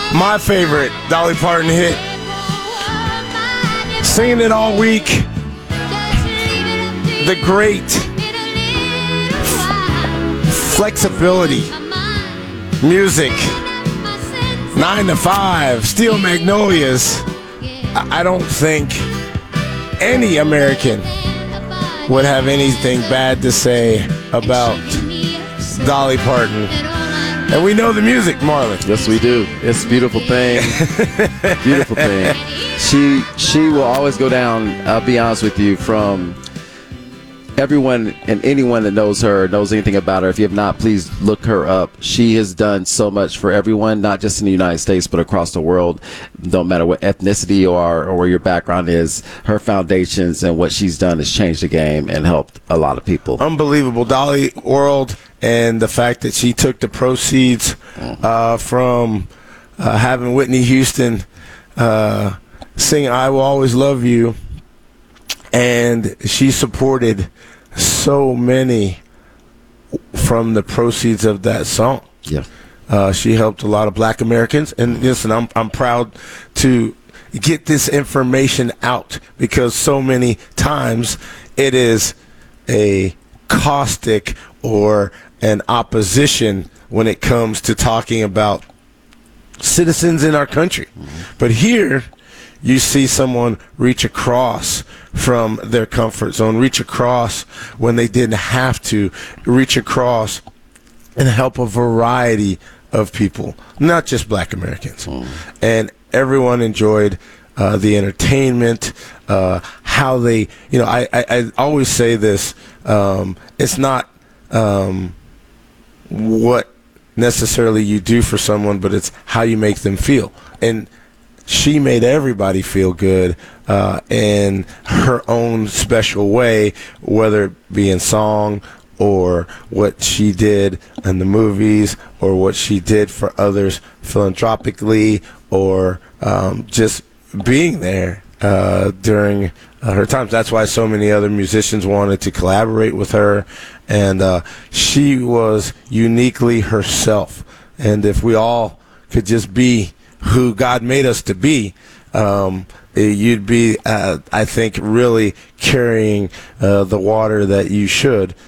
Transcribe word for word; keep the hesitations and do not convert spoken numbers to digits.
My favorite Dolly Parton hit. Singing it all week. The great flexibility. Music. Nine to five. Steel Magnolias. I don't think any American would have anything bad to say about Dolly Parton. And we know the music, Marlon. Yes, we do. It's a beautiful thing. Beautiful thing. She she will always go down, I'll be honest with you, from everyone and anyone that knows her, knows anything about her. If you have not, please look her up. She has done so much for everyone, not just in the United States, but across the world. No matter what ethnicity you are or where your background is, her foundations and what she's done has changed the game and helped a lot of people. Unbelievable. Dolly World, and the fact that she took the proceeds uh, from uh, having Whitney Houston uh, sing I Will Always Love You, and she supported so many from the proceeds of that song. Yeah. Uh, she helped a lot of black Americans. And listen, I'm I'm proud to get this information out, because so many times it is a caustic or an opposition when it comes to talking about citizens in our country. Mm-hmm. But here you see someone reach across from their comfort zone, reach across when they didn't have to, reach across and help a variety of people, not just black Americans. Mm. And everyone enjoyed uh, the entertainment, uh, how they, you know, I, I, I always say this, um, it's not um, what necessarily you do for someone, but it's how you make them feel. And she made everybody feel good uh, in her own special way, whether it be in song or what she did in the movies or what she did for others philanthropically, or um, just being there uh, during uh, her times. That's why so many other musicians wanted to collaborate with her, and uh, she was uniquely herself. And if we all could just be who God made us to be, um, you'd be, uh, I think, really carrying uh, the water that you should